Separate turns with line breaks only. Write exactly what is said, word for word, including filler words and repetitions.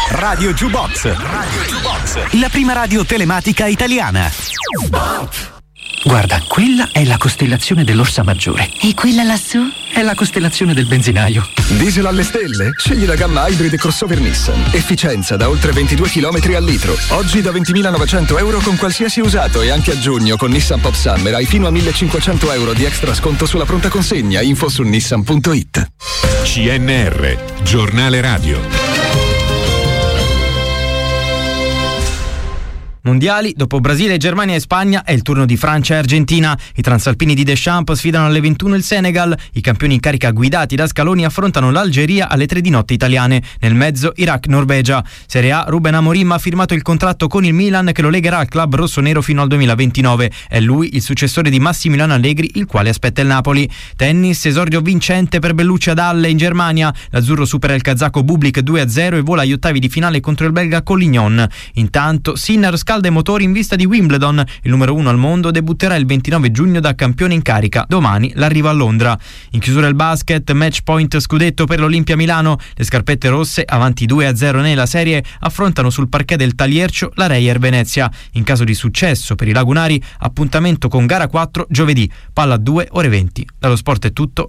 Radio Jukebox. Radio Jukebox. La prima radio telematica italiana. Guarda, quella è la costellazione dell'Orsa Maggiore.
E quella lassù?
È la costellazione del benzinaio.
Diesel alle stelle? Scegli la gamma Hybrid crossover Nissan. Efficienza da oltre ventidue chilometri al litro. Oggi da ventimilanovecento euro con qualsiasi usato e anche a giugno con Nissan Pop Summer hai fino a millecinquecento euro di extra sconto sulla pronta consegna. Info su nissan punto it.
C N R, giornale radio.
Mondiali, dopo Brasile, Germania e Spagna è il turno di Francia e Argentina. I transalpini di Deschamps sfidano alle ventuno il Senegal. I campioni in carica guidati da Scaloni affrontano l'Algeria alle tre di notte italiane. Nel mezzo Iraq-Norvegia. Serie A, Ruben Amorim ha firmato il contratto con il Milan che lo legherà al club rossonero fino al duemilaventinove. È lui il successore di Massimiliano Allegri, il quale aspetta il Napoli. Tennis, esordio vincente per Bellucci ad Halle in Germania. L'azzurro supera il kazako Bublik due a zero e vola agli ottavi di finale contro il belga Collignon. Intanto Sinner scalda i motori in vista di Wimbledon. Il numero uno al mondo debutterà il ventinove giugno da campione in carica. Domani l'arrivo a Londra. In chiusura il basket, match point scudetto per l'Olimpia Milano. Le scarpette rosse, avanti due a zero nella serie, affrontano sul parquet del Taliercio la Reyer Venezia. In caso di successo per i lagunari, appuntamento con gara quattro giovedì, palla a due ore venti. Dallo sport è tutto.